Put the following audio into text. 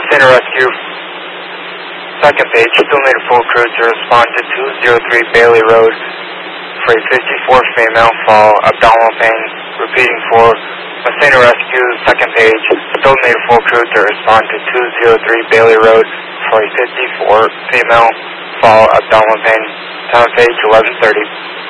Center Rescue, second page, still need a full crew to respond to 203 Bailey Road for a 54 female, fall, abdominal pain, repeating for Center Rescue, second page, still need a full crew to respond to 203 Bailey Road for a 54 female, fall, abdominal pain, town page 1130.